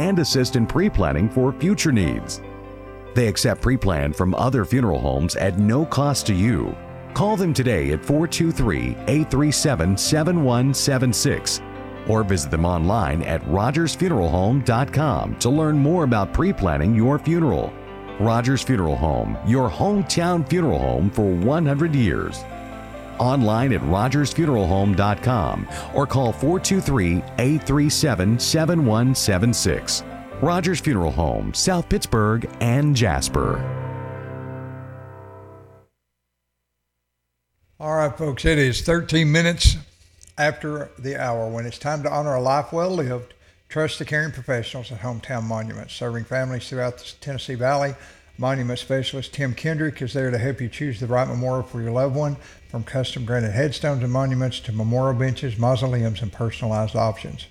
and assist in pre-planning for future needs. They accept pre-plan from other funeral homes at no cost to you. Call them today at 423-837-7176 or visit them online at rogersfuneralhome.com to learn more about pre-planning your funeral. Rogers Funeral Home, your hometown funeral home for 100 years. Online at rogersfuneralhome.com or call 423-837-7176. Rogers Funeral Home, South Pittsburgh and Jasper. All right, folks, it is 13 minutes after the hour when it's time to honor a life well lived. Trust the caring professionals at Hometown Monuments, serving families throughout the Tennessee Valley. Monument specialist Tim Kendrick is there to help you choose the right memorial for your loved one, from custom granite headstones and monuments to memorial benches, mausoleums, and personalized options.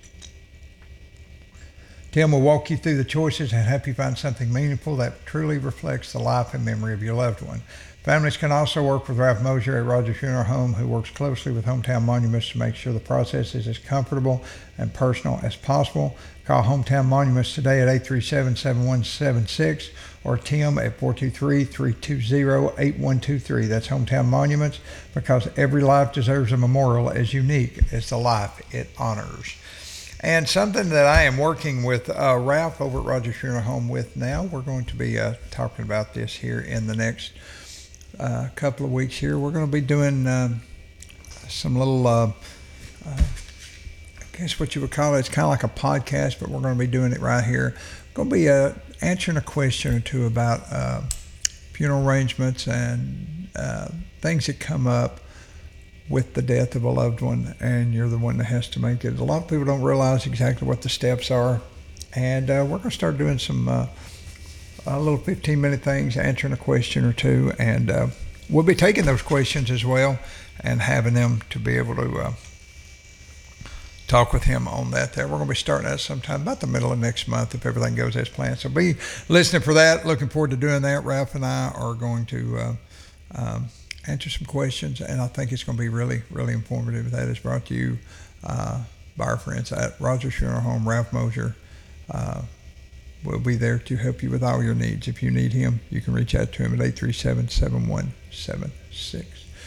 Tim will walk you through the choices and help you find something meaningful that truly reflects the life and memory of your loved one. Families can also work with Ralph Mosier at Rogers Funeral Home, who works closely with Hometown Monuments to make sure the process is as comfortable and personal as possible. Call Hometown Monuments today at 837-7176 or Tim at 423-320-8123. That's Hometown Monuments, because every life deserves a memorial as unique as the life it honors. And something that I am working with Ralph over at Rogers Funeral Home with now, we're going to be talking about this here in the next couple of weeks here. We're going to be doing some little, I guess what you would call it, it's kind of like a podcast, but we're going to be doing it right here. Going to be answering a question or two about funeral arrangements and things that come up with the death of a loved one, and you're the one that has to make it. A lot of people don't realize exactly what the steps are, and we're going to start doing some little 15-minute things, answering a question or two, and we'll be taking those questions as well and having them to be able to talk with him on that there. We're going to be starting that sometime about the middle of next month if everything goes as planned. So be listening for that. Looking forward to doing that. Ralph and I are going to answer some questions, and I think it's going to be really, really informative. That is brought to you by our friends at Rogers Funeral Home. Ralph Mosier will be there to help you with all your needs. If you need him, you can reach out to him at 837-7176.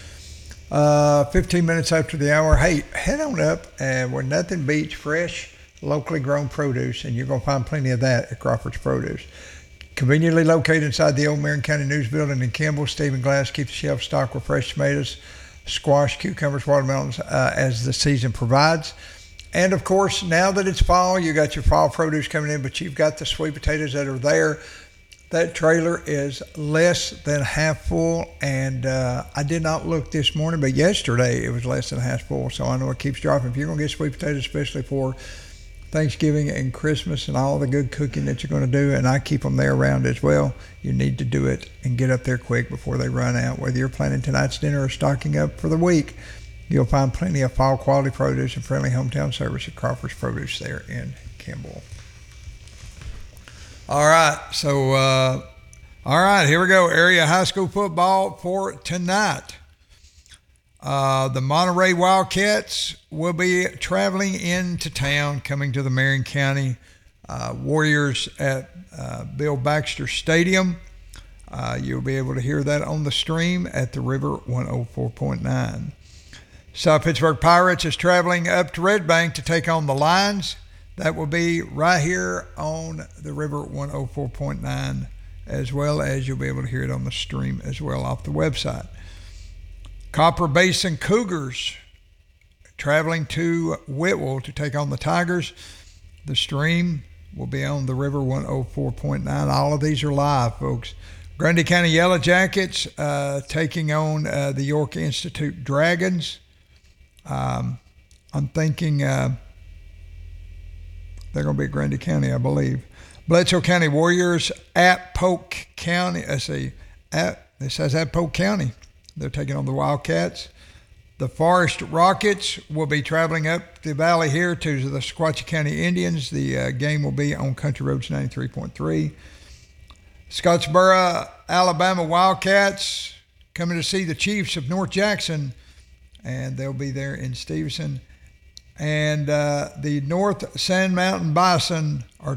15 minutes after the hour. Hey, head on up, and where nothing beats fresh, locally grown produce, and you're going to find plenty of that at Crawford's Produce. Conveniently located inside the old Marion County News Building in Kimball, Stephen Glass keeps the shelf stocked with fresh tomatoes, squash, cucumbers, watermelons as the season provides. And of course, now that it's fall, you got your fall produce coming in, but you've got the sweet potatoes that are there. That trailer is less than half full, and I did not look this morning, but yesterday it was less than half full, so I know it keeps dropping. If you're going to get sweet potatoes, especially for Thanksgiving and Christmas and all the good cooking that you're going to do, and I keep them there around as well, you need to do it and get up there quick before they run out. Whether you're planning tonight's dinner or stocking up for the week, you'll find plenty of fall quality produce and friendly hometown service at Crawford's Produce there in Kimball. All right, so here we go. Area high school football for tonight. The Monterey Wildcats will be traveling into town, coming to the Marion County Warriors at Bill Baxter Stadium. You'll be able to hear that on the stream at the River 104.9. South Pittsburgh Pirates is traveling up to Red Bank to take on the Lions. That will be right here on the River 104.9, as well as you'll be able to hear it on the stream as well off the website. Copper Basin Cougars traveling to Whitwell to take on the Tigers. The stream will be on the River 104.9. All of these are live, folks. Grundy County Yellow Jackets taking on the York Institute Dragons. I'm thinking they're going to be Grundy County, I believe. Bledsoe County Warriors at Polk County. It says at Polk County. They're taking on the Wildcats. The Forest Rockets will be traveling up the valley here to the Sequatchie County Indians. The game will be on Country Roads 93.3. Scottsboro, Alabama Wildcats coming to see the Chiefs of North Jackson, and they'll be there in Stevenson. And the North Sand Mountain Bison are